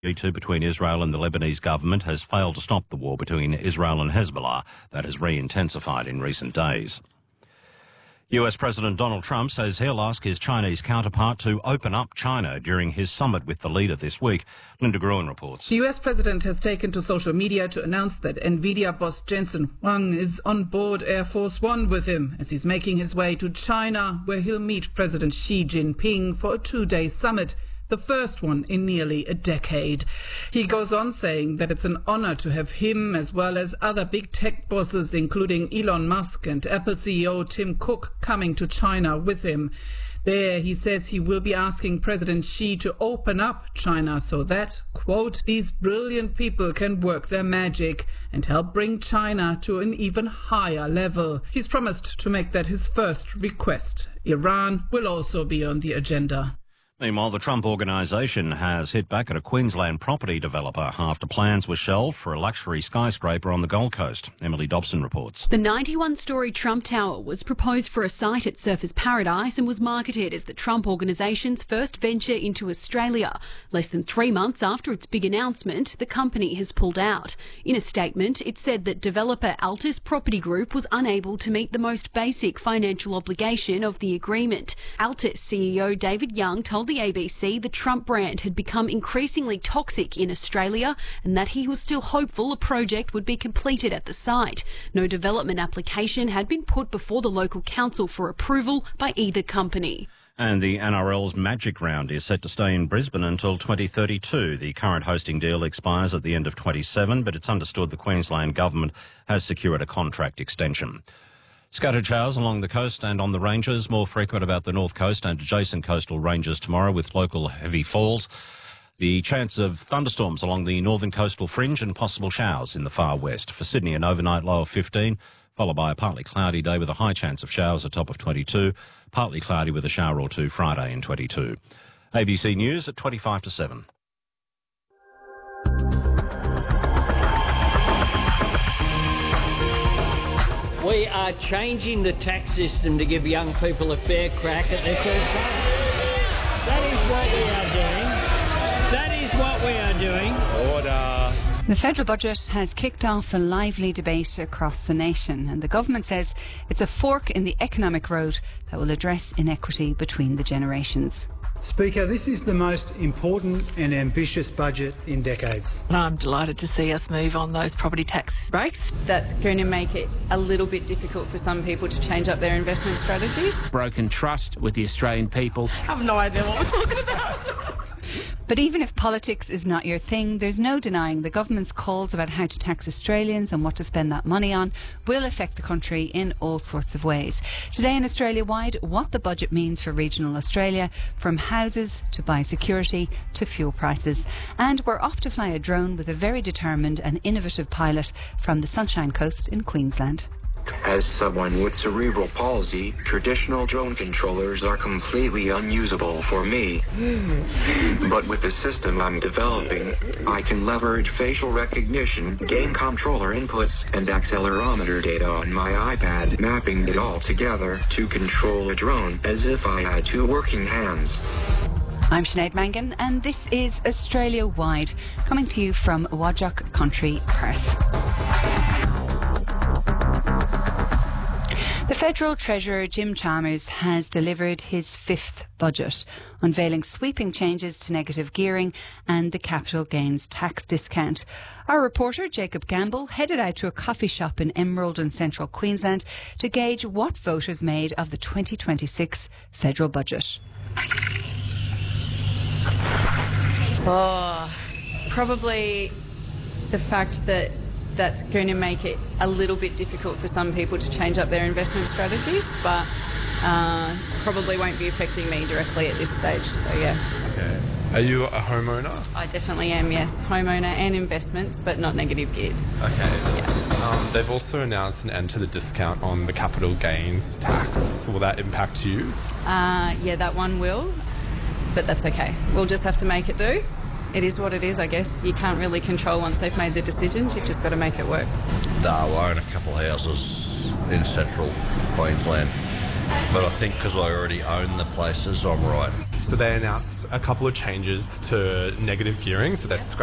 between Israel and the Lebanese government has failed to stop the war between Israel and Hezbollah that has re-intensified in recent days. US President Donald Trump says he'll ask his Chinese counterpart to open up China during his summit with the leader this week. Linda Gruen reports. The US president has taken to social media to announce that NVIDIA boss Jensen Huang is on board Air Force One with him as he's making his way to China, where he'll meet President Xi Jinping for a 2-day summit, the first one in nearly a decade. He goes on saying that it's an honor to have him as well as other big tech bosses, including Elon Musk and Apple CEO Tim Cook, coming to China with him. There, he says he will be asking President Xi to open up China so that, quote, these brilliant people can work their magic and help bring China to an even higher level. He's promised to make that his first request. Iran will also be on the agenda. Meanwhile, the Trump Organisation has hit back at a Queensland property developer after plans were shelved for a luxury skyscraper on the Gold Coast. Emily Dobson reports. The 91-storey Trump Tower was proposed for a site at Surfers Paradise and was marketed as the Trump Organisation's first venture into Australia. Less than 3 months after its big announcement, the company has pulled out. In a statement, it said that developer Altus Property Group was unable to meet the most basic financial obligation of the agreement. Altus CEO David Young told the ABC the Trump brand had become increasingly toxic in Australia and that he was still hopeful a project would be completed at the site. No development application had been put before the local council for approval by either company. And the NRL's Magic Round is set to stay in Brisbane until 2032. The current hosting deal expires at the end of 27, but it's understood the Queensland government has secured a contract extension. Scattered showers along the coast and on the ranges, more frequent about the north coast and adjacent coastal ranges tomorrow with local heavy falls. The chance of thunderstorms along the northern coastal fringe and possible showers in the far west. For Sydney, an overnight low of 15, followed by a partly cloudy day with a high chance of showers, a top of 22, partly cloudy with a shower or two Friday in 22. ABC News at 25 to 7. We are changing the tax system to give young people a fair crack at their first home. That is what we are doing. That is what we are doing. Order. The federal budget has kicked off a lively debate across the nation, and the government says it's a fork in the economic road that will address inequity between the generations. Speaker, this is the most important and ambitious budget in decades. I'm delighted to see us move on those property tax breaks. That's going to make it a little bit difficult for some people to change up their investment strategies. Broken trust with the Australian people. I have no idea what we're talking about. But even if politics is not your thing, there's no denying the government's calls about how to tax Australians and what to spend that money on will affect the country in all sorts of ways. Today in Australia-wide, what the budget means for regional Australia, from houses to biosecurity to fuel prices. And we're off to fly a drone with a very determined and innovative pilot from the Sunshine Coast in Queensland. As someone with cerebral palsy, traditional drone controllers are completely unusable for me. But with the system I'm developing, I can leverage facial recognition, gain controller inputs, and accelerometer data on my iPad, mapping it all together to control a drone as if I had two working hands. I'm Sinead Mangan, and this is Australia Wide, coming to you from Wajak Country, Perth. The Federal Treasurer Jim Chalmers has delivered his fifth budget, unveiling sweeping changes to negative gearing and the capital gains tax discount. Our reporter Jacob Gamble headed out to a coffee shop in Emerald in central Queensland to gauge what voters made of the 2026 federal budget. Probably the fact that that's going to make it a little bit difficult for some people to change up their investment strategies, but probably won't be affecting me directly at this stage, so yeah. Okay. Are you a homeowner? I definitely am, yes. Homeowner and investments, but not negative geared. Okay. Yeah. They've also announced an end to the discount on the capital gains tax. Will that impact you? Yeah, that one will, but that's okay. We'll just have to make it do. It is what it is, I guess. You can't really control once they've made the decisions. You've just got to make it work. No, I own a couple of houses in central Queensland. But I think because I already own the places, I'm right. So they announced a couple of changes to negative gearing. So they're